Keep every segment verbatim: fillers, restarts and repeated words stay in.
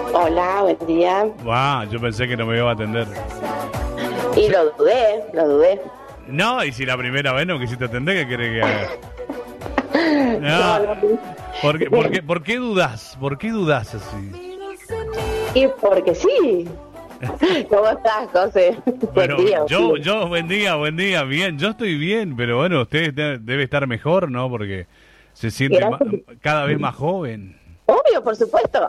Hola, buen día. Wow, yo pensé que no me iba a atender. Y lo dudé, lo dudé. No, y si la primera vez no quisiste atender, ¿qué querés que haga? No, No. no. ¿Por qué, por qué, por qué dudás? ¿Por qué dudás así? Y porque sí. ¿Cómo estás, José? Bueno, Buen día. yo, yo, buen día, buen día, bien, yo estoy bien, pero bueno, usted de- debe estar mejor, ¿no? Porque se siente ma- Gracias. cada vez más joven. Obvio, por supuesto.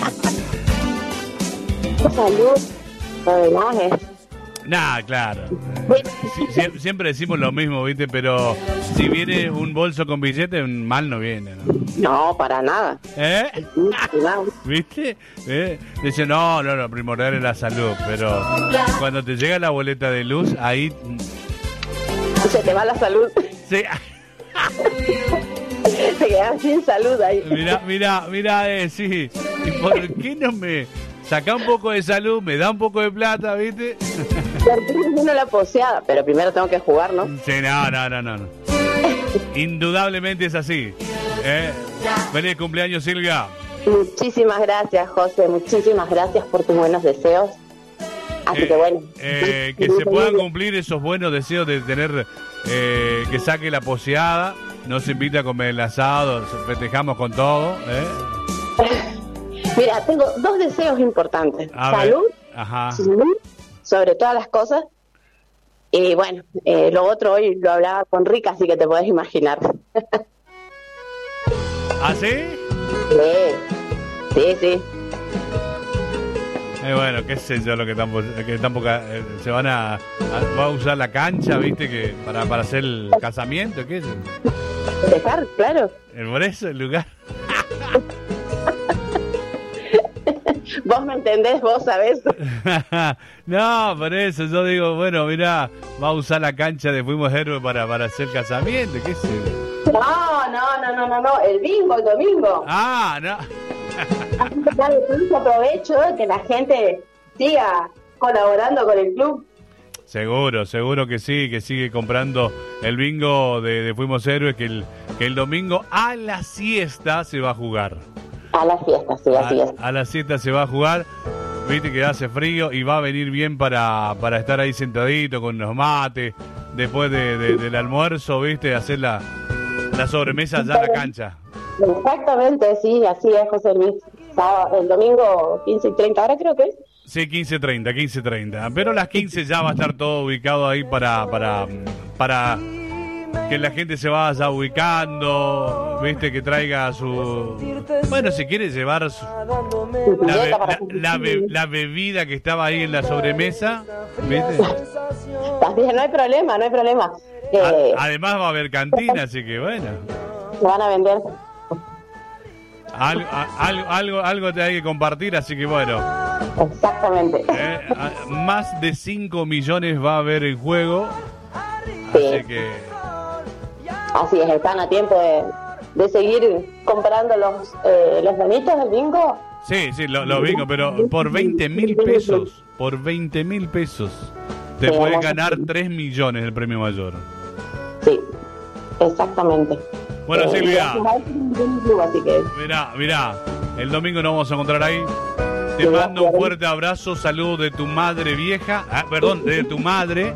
Salud, no relajes. Nah, claro. Bueno, Sí, sie- siempre decimos lo mismo, ¿viste? Pero si viene un bolso con billetes, mal no viene, ¿no? no, para nada. ¿Eh? Sí, cuidado. ¿Viste? ¿Eh? Dice, no, no, lo primordial es la salud, pero cuando te llega la boleta de luz, ahí... Se te va la salud. Sí. Te quedas sin salud ahí. Mira, mira, mira, eh, sí. ¿Y por qué no me saca un poco de salud, me da un poco de plata, viste? Uno la poseada, pero primero tengo que jugar, ¿no? Sí, no, no, no, no. no. Indudablemente es así. ¿Eh? Feliz cumpleaños, Silvia. Muchísimas gracias, José. Muchísimas gracias por tus buenos deseos. Así Eh, que bueno. eh, que se puedan cumplir esos buenos deseos de tener, eh, que saque la poseada, nos invita a comer el asado, festejamos con todo. ¿eh? Mira, tengo dos deseos importantes. A ver. Salud, Ajá. salud, sobre todas las cosas. Y bueno, eh, lo otro hoy lo hablaba con Rica, así que te podés imaginar. ¿Ah, sí? Sí, sí, sí. Eh, bueno, qué sé yo lo que tampoco, que tampoco eh, se van a, a va a usar la cancha, viste, que para, para hacer el casamiento, ¿qué es? Dejar, claro. El por eso, el lugar. Vos me entendés, vos sabés. No, por eso yo digo, bueno, mirá, va a usar la cancha de Fuimos Héroes para, para hacer casamiento, qué sé yo. No, no, no, no, no, no. El bingo, el domingo. Ah, no. Así que dale mucho aprovecho que la gente siga colaborando con el club. Seguro, seguro que sí, que sigue comprando el bingo de, de Fuimos Héroes, que el, que el domingo a la siesta se va a jugar. A las fiestas, sí, así es. A, a la siesta se va a jugar, viste que hace frío y va a venir bien para, para estar ahí sentadito con los mates, después de, de- del almuerzo, viste, hacer la, la sobremesa ya en la cancha. Exactamente, sí, así es, José Luis. Sábado- el domingo quince y treinta, ahora creo que es. Sí, quince treinta, quince treinta. Pero a las quince ya va a estar todo ubicado ahí para, para, para que la gente se vaya ubicando, viste, que traiga su... Bueno, si quiere llevar su- la, be- la- la be- la bebida que estaba ahí en la sobremesa, viste. También, no hay problema, no hay problema. Eh, A- además va a haber cantina, así que bueno. lo van a vender. Algo, a- algo, algo, algo te hay que compartir, así que bueno. Exactamente. eh, a- más de cinco millones va a haber en juego. Sí. Así que... Así es, están a tiempo de, de seguir comprando los, eh, los bonitos del bingo. Sí, sí, lo, lo bingo, pero por veinte mil pesos, por veinte mil pesos, te Sí, puedes vamos a- ganar tres millones el premio mayor. Sí, exactamente. Bueno, Eh, Silvia, Así que mirá, mirá, el domingo nos vamos a encontrar ahí. Te Sí, mando un gracias. fuerte abrazo, saludo de tu madre vieja, ah, perdón, de tu madre.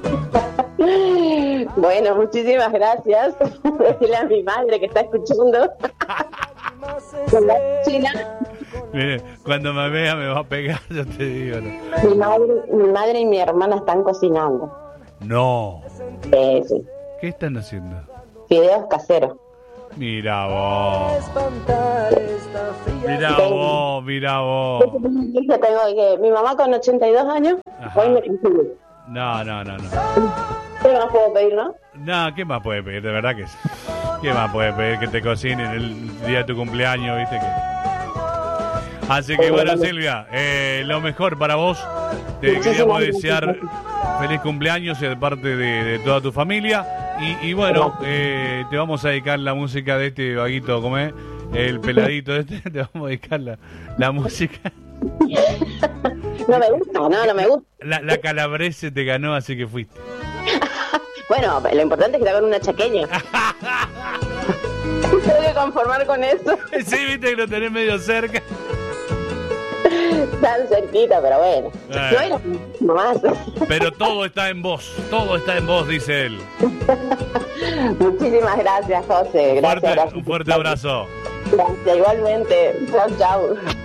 bueno, muchísimas gracias. Decirle a mi madre que está escuchando. Con la China. Mire, cuando me vea me va a pegar, yo te digo. No, Mi madre, mi madre y mi hermana están cocinando. no. Eh, sí. ¿Qué están haciendo? Fideos caseros. Mira vos, mira vos, mira vos. Yo tengo que mi mamá con ochenta y dos años, Ajá. hoy me consigue. No, no, no, no. ¿Qué más puedo pedir, no? No, ¿qué más puede pedir? De verdad que sí. ¿Qué más puede pedir? Que te cocinen el día de tu cumpleaños, viste que... Así que bueno, Silvia, eh, lo mejor para vos. Te Muchísimas queríamos gracias. desear feliz cumpleaños de parte de, de toda tu familia. Y, y bueno, eh, te vamos a dedicar la música de este vaguito, ¿cómo es? El peladito este, te vamos a dedicar la, la música. No me gusta, no, no me gusta. La, la calabrese te ganó, así que fuiste. Bueno, lo importante es que te hagan una chaqueña. Tengo que conformar con eso. Sí, viste que lo tenés medio cerca. Tan cerquita, pero bueno. Eh. No era nomás. Pero todo está en vos, todo está en vos, dice él. Muchísimas gracias, José. Gracias, Fuerte, gracias. un fuerte abrazo. Gracias, igualmente. Chau, chau.